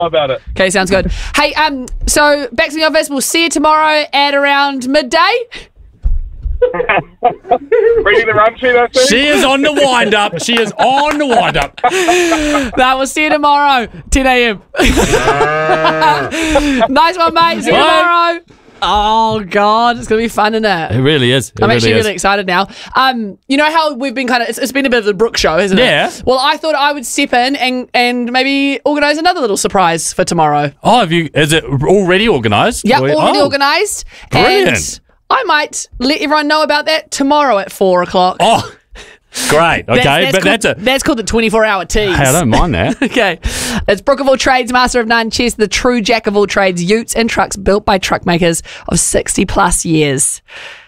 about it. Okay, sounds good. Hey, so back to the office. We'll see you tomorrow at around midday. Ready to run through that thing? She is on the wind-up. She is on the wind-up. No, we'll see you tomorrow, 10 a.m. Nice one, mate. See you tomorrow. Oh, God. It's going to be fun, isn't it? It really is. I'm actually really excited now. You know how we've been it's been a bit of the Brooke show, hasn't it? Yeah. Well, I thought I would step in and maybe organise another little surprise for tomorrow. Oh, is it already organised? Yeah, already organised. Brilliant. And I might let everyone know about that tomorrow at 4 o'clock. Oh, great. Okay, that's called the 24-hour tease. Hey, I don't mind that. Okay. It's Brooke of all trades, master of none, Chess, the true jack of all trades, utes and trucks built by truck makers of 60 plus years.